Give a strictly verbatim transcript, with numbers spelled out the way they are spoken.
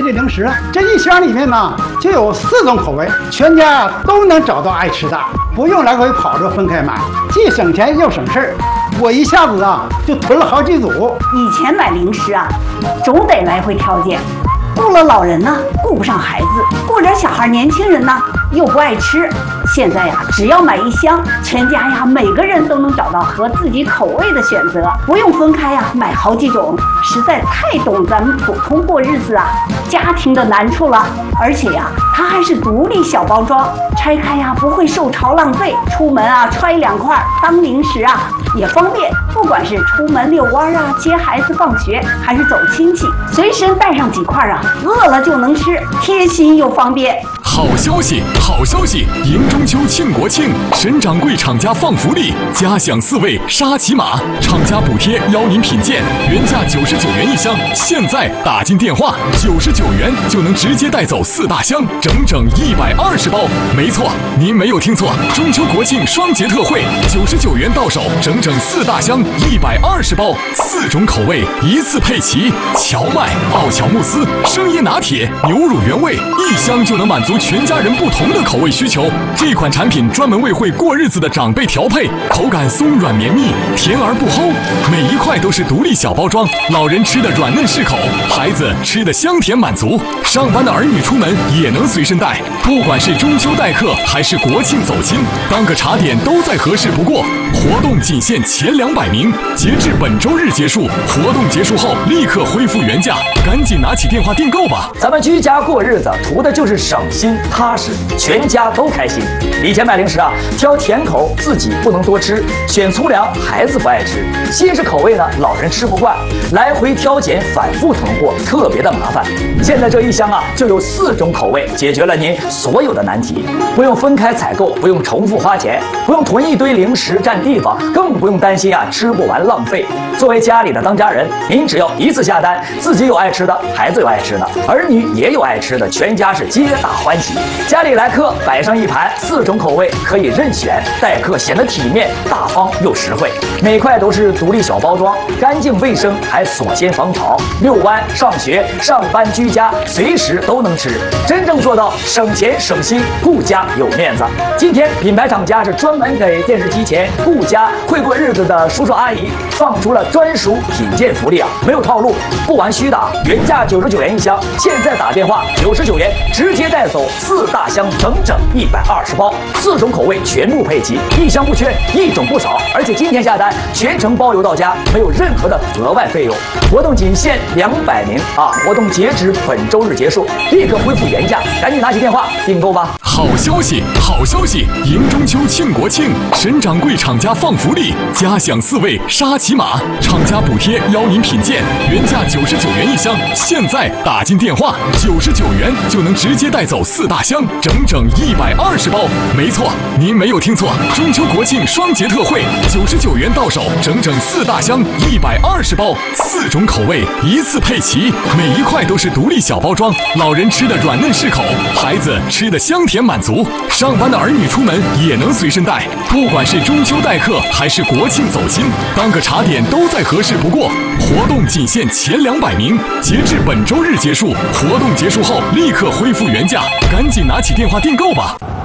的零食，这一箱里面呢就有四种口味，全家都能找到爱吃的，不用来回跑着分开买，既省钱又省事儿。我一下子啊就囤了好几组。 以前买零食啊，总得来回挑拣，顾了老人呢，顾不上孩子；顾着小孩、年轻人呢，又不爱吃。现在呀，只要买一箱，全家呀每个人都能找到合自己口味的选择，不用分开呀买好几种，实在太懂咱们普通过日子啊家庭的难处了。而且呀，它还是独立小包装，拆开呀不会受潮浪费，出门啊揣两块当零食啊也方便。不管是出门遛弯啊、接孩子放学，还是走亲戚，随身带上几块啊，饿了就能吃，贴心又方便。 好消息，好消息！迎中秋庆国庆，沈掌柜厂家放福利，嘉享四味沙琪玛，厂家补贴邀您品鉴，原价九十九元一箱，现在打进电话，九十九元就能直接带走四大箱，整整一百二十包。没错，您没有听错，中秋国庆双节特惠，九十九元到手，整整四大箱，一百二十包，四种口味一次配齐，荞麦、奥巧慕斯、生椰拿铁、牛乳原味，一箱就能满足全家人不同的口味需求。这款产品专门为会过日子的长辈调配，口感松软绵密，甜而不齁，每一块都是独立小包装，老人吃的软嫩适口，孩子吃的香甜满足，上班的儿女出门也能随身带。不管是中秋待客还是国庆走亲，当个茶点都再合适不过。活动仅限前两百名，截至本周日结束，活动结束后立刻恢复原价，赶紧拿起电话订购吧。 咱们居家过日子，图的就是省心踏实，全家都开心。以前买零食啊，挑甜口自己不能多吃，选粗粮孩子不爱吃，新式口味呢老人吃不惯，来回挑拣反复囤货特别的麻烦。现在这一箱啊就有四种口味，解决了您所有的难题，不用分开采购，不用重复花钱，不用囤一堆零食占地方，更不用担心啊吃不完浪费。作为家里的当家人，您只要一次下单，自己有爱吃的，孩子有爱吃的，儿女也有爱吃的，全家是皆大欢喜。家里来客摆上一盘，四种口味可以任选，待客显得体面大方又实惠。每块都是独立小包装，干净卫生，还锁鲜防潮。遛弯、上学、上班、居家，随时都能吃，真正做到省钱省心，顾家有面子。今天品牌厂家是专门给电视机前顾家会过日子的叔叔阿姨放出了专属品鉴福利啊，没有套路，不玩虚的啊！原价九十九元一箱，现在打电话九十九元直接带走四大箱，整整一百二十包，四种口味全部配齐，一箱不缺，一种不少。而且今天下单全程包邮到家，没有任何的额外费用。活动仅限两百名啊！活动截止本周日结束，立刻恢复原价，赶紧拿起电话订购吧！ 好消息，好消息！迎中秋庆国庆，沈掌柜厂家放福利，嘉享四味沙琪玛，厂家补贴邀您品鉴，原价九十九元一箱，现在打进电话九十九元就能直接带走四大箱，整整一百二十包。没错，您没有听错，中秋国庆双节特惠，九十九元到手，整整四大箱，一百二十包，四种口味一次配齐，每一块都是独立小包装，老人吃的软嫩适口，孩子吃的香甜满足，上班的儿女出门也能随身带。不管是中秋待客还是国庆走亲，当个茶点都再合适不过。活动仅限前两百名，截至本周日结束，活动结束后立刻恢复原价，赶紧拿起电话订购吧。